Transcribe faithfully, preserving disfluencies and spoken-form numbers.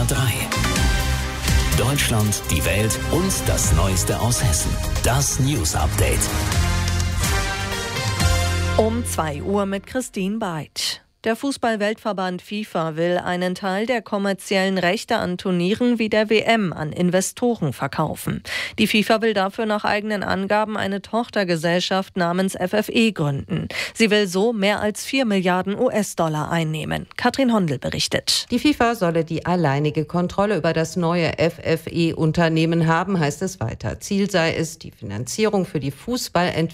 R drei. Deutschland, die Welt und das Neueste aus Hessen. Das News Update. Um zwei Uhr mit Christine Beid. Der Fußball-Weltverband FIFA will einen Teil der kommerziellen Rechte an Turnieren wie der W M an Investoren verkaufen. Die FIFA will dafür nach eigenen Angaben eine Tochtergesellschaft namens F F E gründen. Sie will so mehr als vier Milliarden U S-Dollar einnehmen. Katrin Hondel berichtet. Die FIFA solle die alleinige Kontrolle über das neue F F E-Unternehmen haben, heißt es weiter. Ziel sei es, die Finanzierung für die Fußballentwicklung